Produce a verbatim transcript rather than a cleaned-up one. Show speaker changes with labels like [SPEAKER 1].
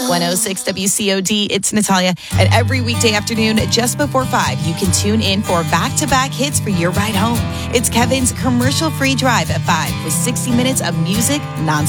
[SPEAKER 1] one oh six W C O D, it's Natalia. And every weekday afternoon, just before five, you can tune in for back-to-back hits for your ride home. It's Kevin's commercial-free drive at five with sixty minutes of music non